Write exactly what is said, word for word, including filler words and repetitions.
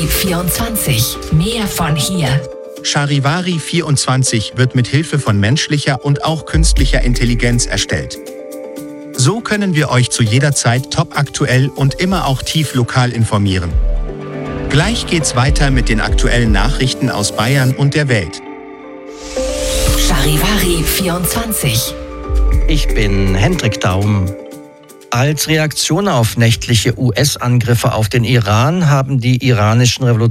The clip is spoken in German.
vierundzwanzig. Mehr von hier. Charivari vierundzwanzig wird mit Hilfe von menschlicher und auch künstlicher Intelligenz erstellt. So können wir euch zu jeder Zeit topaktuell und immer auch tief lokal informieren. Gleich geht's weiter mit den aktuellen Nachrichten aus Bayern und der Welt. Charivari vierundzwanzig. Ich bin Hendrik Daum. Als Reaktion auf nächtliche U S-Angriffe auf den Iran haben die iranischen Revolutionäre